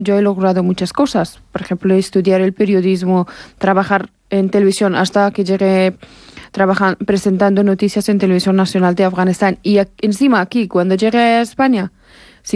yo he logrado muchas cosas. Por ejemplo, estudiar el periodismo, trabajar en televisión hasta que llegué presentando noticias en Televisión Nacional de Afganistán. Y encima aquí, cuando llegué a España,